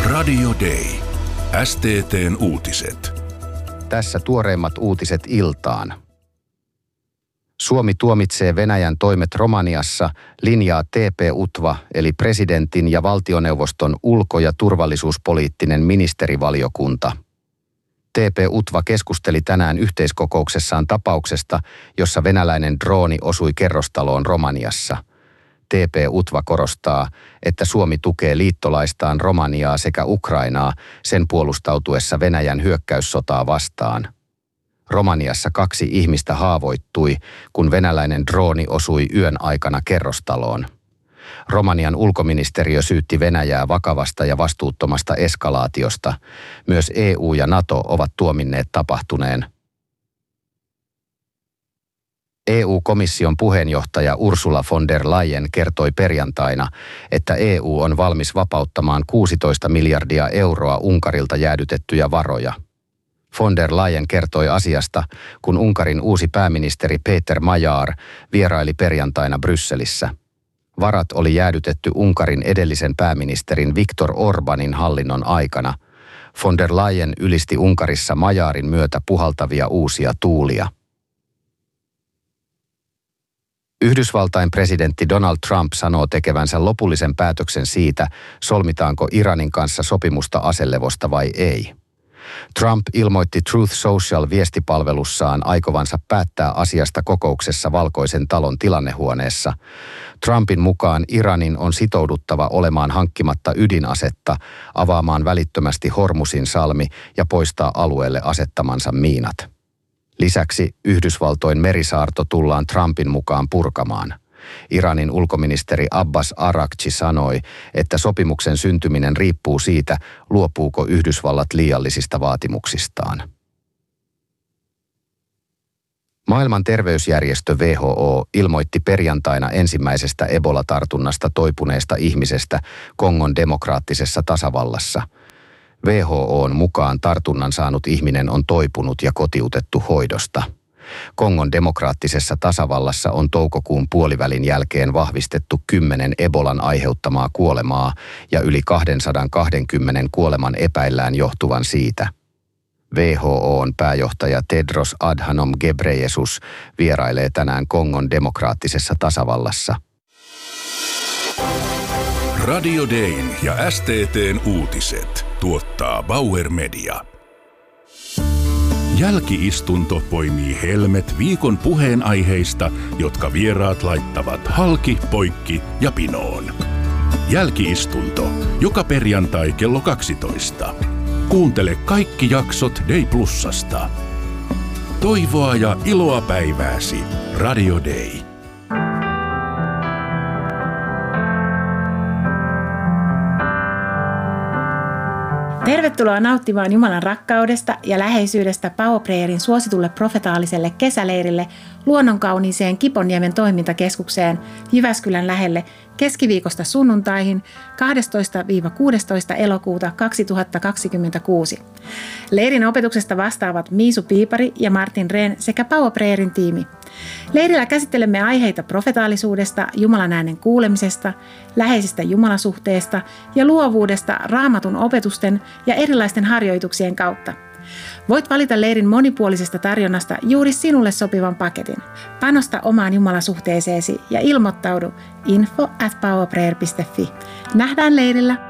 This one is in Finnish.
Radio Day. STT:n uutiset. Tässä tuoreimmat uutiset iltaan. Suomi tuomitsee Venäjän toimet Romaniassa, linjaa TP-UTVA eli presidentin ja valtioneuvoston ulko- ja turvallisuuspoliittinen ministerivaliokunta. TP-UTVA keskusteli tänään yhteiskokouksessaan tapauksesta, jossa venäläinen drooni osui kerrostaloon Romaniassa. TP-UTVA korostaa, että Suomi tukee liittolaistaan Romaniaa sekä Ukrainaa sen puolustautuessa Venäjän hyökkäyssotaa vastaan. Romaniassa 2 ihmistä haavoittui, kun venäläinen drooni osui yön aikana kerrostaloon. Romanian ulkoministeriö syytti Venäjää vakavasta ja vastuuttomasta eskalaatiosta. Myös EU ja NATO ovat tuominneet tapahtuneen. EU-komission puheenjohtaja Ursula von der Leyen kertoi perjantaina, että EU on valmis vapauttamaan 16 miljardia euroa Unkarilta jäädytettyjä varoja. Von der Leyen kertoi asiasta, kun Unkarin uusi pääministeri Péter Majár vieraili perjantaina Brysselissä. Varat oli jäädytetty Unkarin edellisen pääministerin Viktor Orbanin hallinnon aikana. Von der Leyen ylisti Unkarissa Majárin myötä puhaltavia uusia tuulia. Yhdysvaltain presidentti Donald Trump sanoo tekevänsä lopullisen päätöksen siitä, solmitaanko Iranin kanssa sopimusta aselevosta vai ei. Trump ilmoitti Truth Social-viestipalvelussaan aikovansa päättää asiasta kokouksessa Valkoisen talon tilannehuoneessa. Trumpin mukaan Iranin on sitouduttava olemaan hankkimatta ydinasetta, avaamaan välittömästi Hormuzin salmi ja poistaa alueelle asettamansa miinat. Lisäksi Yhdysvaltojen merisaarto tullaan Trumpin mukaan purkamaan. Iranin ulkoministeri Abbas Araghchi sanoi, että sopimuksen syntyminen riippuu siitä, luopuuko Yhdysvallat liiallisista vaatimuksistaan. Maailman terveysjärjestö WHO ilmoitti perjantaina ensimmäisestä Ebola-tartunnasta toipuneesta ihmisestä Kongon demokraattisessa tasavallassa. WHO:n mukaan tartunnan saanut ihminen on toipunut ja kotiutettu hoidosta. Kongon demokraattisessa tasavallassa on toukokuun puolivälin jälkeen vahvistettu 10 Ebolan aiheuttamaa kuolemaa ja yli 220 kuoleman epäillään johtuvan siitä. WHO:n pääjohtaja Tedros Adhanom Ghebreyesus vierailee tänään Kongon demokraattisessa tasavallassa. Radio Dayn ja STT:n uutiset tuottaa Bauer Media. Jälki-istunto poimii helmet viikon puheenaiheista, jotka vieraat laittavat halki, poikki ja pinoon. Jälki-istunto joka perjantai kello 12. Kuuntele kaikki jaksot Day Plusasta. Toivoa ja iloa päivääsi. Radio Day. Tervetuloa nauttimaan Jumalan rakkaudesta ja läheisyydestä Power Prayerin suositulle profetaaliselle kesäleirille luonnonkauniiseen Kiponniemen toimintakeskukseen Jyväskylän lähelle keskiviikosta sunnuntaihin 12-16 elokuuta 2026. Leirin opetuksesta vastaavat Miisu Piipari ja Martin Rehn sekä Power Prayerin tiimi. Leirillä käsittelemme aiheita profetaalisuudesta, Jumalan äänen kuulemisesta, läheisestä jumalasuhteesta ja luovuudesta Raamatun opetusten ja erilaisten harjoituksien kautta. Voit valita leirin monipuolisesta tarjonnasta juuri sinulle sopivan paketin. Panosta omaan jumalasuhteeseesi ja ilmoittaudu info@powerprayer.fi. Nähdään leirillä!